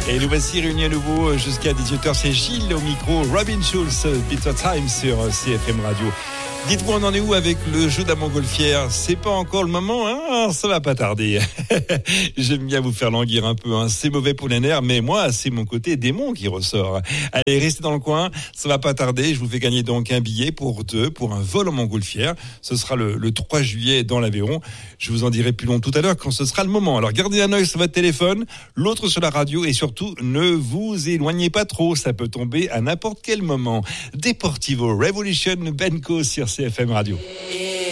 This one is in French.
Et nous voici réunis à nouveau jusqu'à 18h. C'est Gilles au micro, Robin Schulz, Bitter Time sur CFM Radio. Dites-moi, on en est où avec le jeu de la montgolfière? C'est pas encore le moment, hein? Ça va pas tarder. J'aime bien vous faire languir un peu, hein. C'est mauvais pour les nerfs, mais moi, c'est mon côté démon qui ressort. Allez, restez dans le coin, ça va pas tarder. Je vous fais gagner donc un billet pour deux, pour un vol en montgolfière. Ce sera le 3 juillet dans l'Aveyron. Je vous en dirai plus long tout à l'heure quand ce sera le moment. Alors, gardez un œil sur votre téléphone, l'autre sur la radio et surtout, ne vous éloignez pas trop. Ça peut tomber à n'importe quel moment. Deportivo Revolution Benko sur CFM Radio.